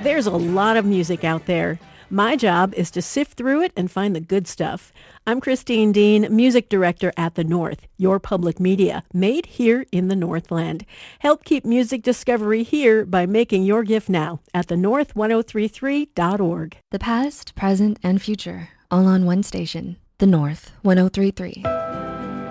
There's a lot of music out there. My job is to sift through it and find the good stuff. I'm Christine Dean, Music Director at The North, your public media, made here in the Northland. Help keep music discovery here by making your gift now at thenorth1033.org. The past, present, and future, all on one station. The North 1033.